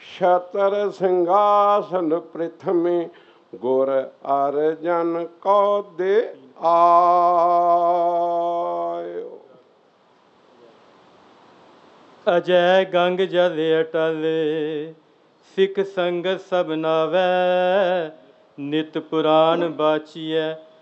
ਛਤਰ ਸਿੰਘਾਸਨ ਪ੍ਰਿਥਮੀ ਗੁਰ ਅਰਜਨ ਕੋ ਦੇ ਆਇਓ। ਅਜੈ ਗੰਗ ਜਲ ਅਟਲ ਸਿੱਖ ਸੰਗਤ ਸਭ ਨਾਵੈ ਨਿਤ ਪੁਰਾਨ ਬਾਚੀਐ